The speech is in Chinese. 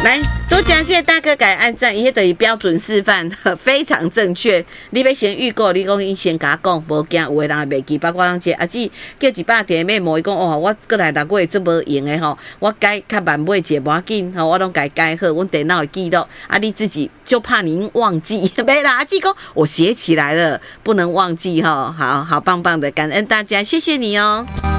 来，多感谢大哥改按赞，伊迄等于标准示范，非常正确。你要先预告，你讲伊先甲我讲，无惊有的人会袂记，包括人这阿姊叫100题要问伊讲，哦，我过来6月这无用的吼，我改较慢买者无要紧吼，我拢改好，阮电脑会记录。啊，你自己就怕您忘记，没啦，阿姊讲我写起来了，不能忘记哈。好棒棒的，感恩大家，谢谢你哦。